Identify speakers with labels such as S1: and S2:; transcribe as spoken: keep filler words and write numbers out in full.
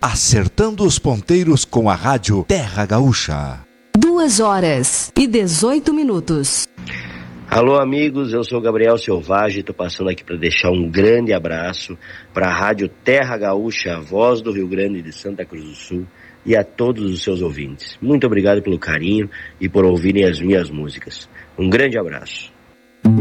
S1: Acertando os ponteiros com a rádio Terra Gaúcha.
S2: Duas horas e dezoito minutos.
S3: Alô amigos, eu sou Gabriel Selvagem, estou passando aqui para deixar um grande abraço para a rádio Terra Gaúcha, a voz do Rio Grande de Santa Cruz do Sul, e a todos os seus ouvintes. Muito obrigado pelo carinho e por ouvirem as minhas músicas. Um grande abraço.